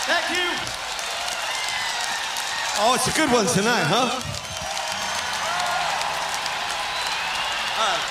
Thank you. Oh, it's a good one tonight, huh? All right.